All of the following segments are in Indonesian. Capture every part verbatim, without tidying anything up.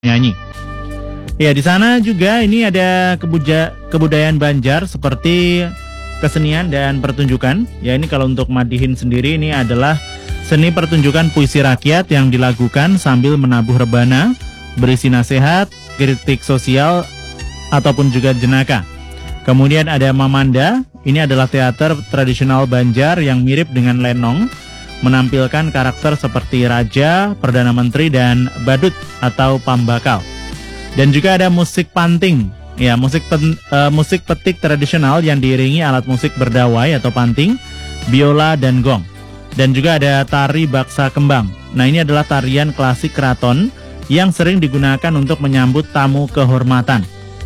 nyanyi. Ya, di sana juga ini ada kebuja, kebudayaan Banjar seperti kesenian dan pertunjukan. Ya, ini kalau untuk Madihin sendiri ini adalah seni pertunjukan puisi rakyat yang dilakukan sambil menabuh rebana, berisi nasihat, kritik sosial, ataupun juga jenaka. Kemudian ada Mamanda, ini adalah teater tradisional Banjar yang mirip dengan lenong, menampilkan karakter seperti raja, perdana menteri, dan badut atau pambakal. Dan juga ada musik panting, ya musik pen, uh, musik petik tradisional yang diiringi alat musik berdawai atau panting, biola dan gong. Dan juga ada tari baksa kembang. Nah, ini adalah tarian klasik keraton yang sering digunakan untuk menyambut tamu kehormatan.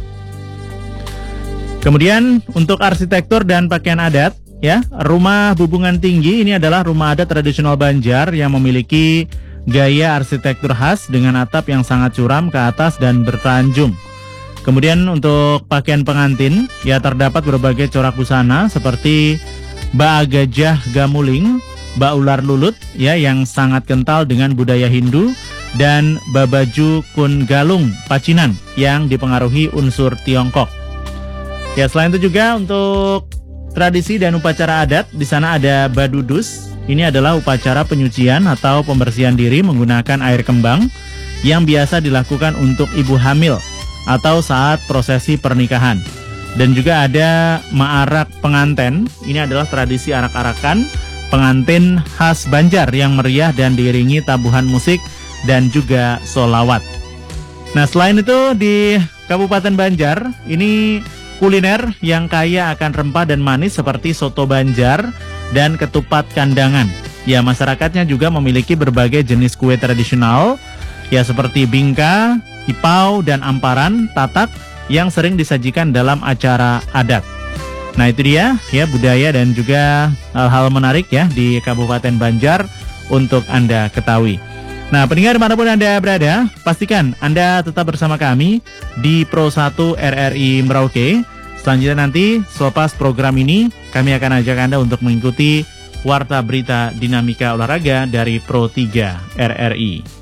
Kemudian untuk arsitektur dan pakaian adat, ya, rumah Bubungan Tinggi ini adalah rumah adat tradisional Banjar yang memiliki gaya arsitektur khas dengan atap yang sangat curam ke atas dan bertanjung. Kemudian untuk pakaian pengantin, ya terdapat berbagai corak busana seperti ba gajah gamuling, ba ular lulut, ya yang sangat kental dengan budaya Hindu, dan ba baju kun galung Pacinan yang dipengaruhi unsur Tiongkok. Ya, selain itu juga untuk tradisi dan upacara adat, di sana ada badudus. Ini adalah upacara penyucian atau pembersihan diri menggunakan air kembang yang biasa dilakukan untuk ibu hamil atau saat prosesi pernikahan. Dan juga ada maarak penganten. Ini adalah tradisi arak-arakan pengantin khas Banjar yang meriah dan diiringi tabuhan musik dan juga solawat. Nah, selain itu di Kabupaten Banjar ini kuliner yang kaya akan rempah dan manis seperti soto Banjar dan ketupat kandangan. Ya, masyarakatnya juga memiliki berbagai jenis kue tradisional, ya seperti bingka, ipau, dan amparan tatak yang sering disajikan dalam acara adat. Nah, itu dia ya budaya dan juga hal-hal menarik ya di Kabupaten Banjar untuk Anda ketahui. Nah, pendengar dimanapun Anda berada, pastikan Anda tetap bersama kami di Pro satu R R I Merauke. Selanjutnya nanti selepas program ini kami akan ajak Anda untuk mengikuti Warta Berita Dinamika Olahraga dari Pro tiga R R I.